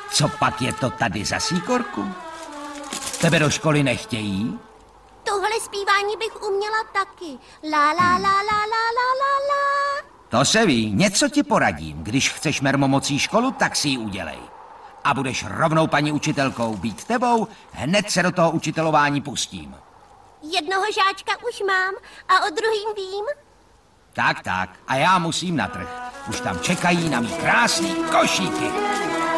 Co pak je to tady za síkorku? Tebe do školy nechtějí? Tohle zpívání bych uměla taky. La la la la la la la la. To se ví, něco ti poradím. Když chceš mermomocí školu, tak si ji udělej. A budeš rovnou paní učitelkou. Být tebou, hned se do toho učitelování pustím. Jednoho žáčka už mám a o druhým vím. Tak. A já musím na trh. Už tam čekají na mý krásný košíky.